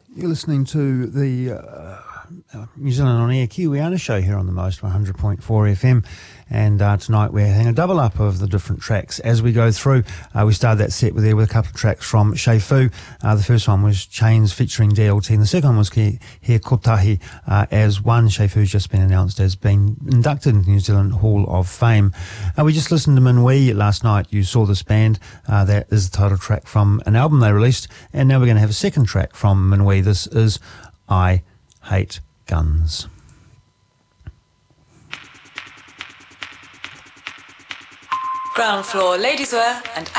You're listening to the New Zealand On Air Kiwiana show here on the Most 100.4 FM, and tonight we're having a double up of the different tracks as we go through. We started that set with a couple of tracks from Shei Fu. The first one was Chains featuring DLT, and the second one was He Kotahi as one. Shei Fu's just been announced as being inducted into the New Zealand Hall of Fame. We just listened to Minwi last night. You saw this band. That is the title track from an album they released, and now we're going to have a second track from Minwi. This is I Hate Guns. Ground floor ladies wear and